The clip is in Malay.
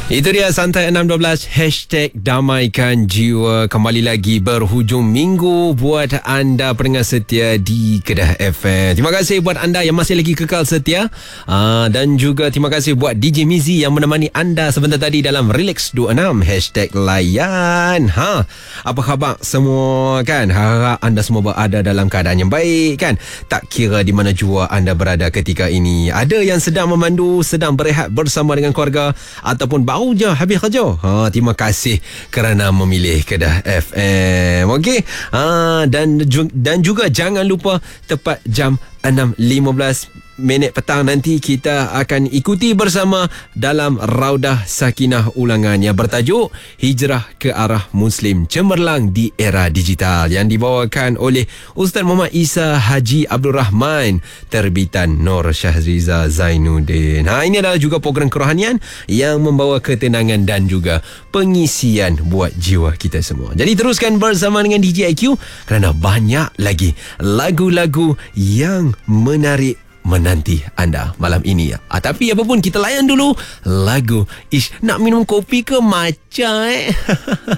Itu dia Santai 612 #damaikan jiwa. Kembali lagi berhujung minggu buat anda pendengar setia di Kedah FM. Terima kasih buat anda yang masih lagi kekal setia, dan juga terima kasih buat DJ Mizi yang menemani anda sebentar tadi dalam Relax 26 #layan. Apa khabar semua kan? Harap anda semua berada dalam keadaan yang baik kan? Tak kira di mana jua anda berada ketika ini. Ada yang sedang memandu, sedang berehat bersama dengan keluarga, ataupun baru je habis kerja. Terima kasih kerana memilih Kedah FM. Okey. Dan juga jangan lupa tepat jam 6.15 petang nanti kita akan ikuti bersama dalam Raudah Sakinah ulangan yang bertajuk Hijrah ke Arah Muslim Cemerlang di Era Digital, yang dibawakan oleh Ustaz Muhammad Isa Haji Abdul Rahman, terbitan Nur Syahriza Zainuddin. Ini adalah juga program kerohanian yang membawa ketenangan dan juga pengisian buat jiwa kita semua. Jadi teruskan bersama dengan DJ IQ kerana banyak lagi lagu-lagu yang menarik menanti anda malam ini. Tapi apapun, kita layan dulu lagu Ish. Nak minum kopi ke matcha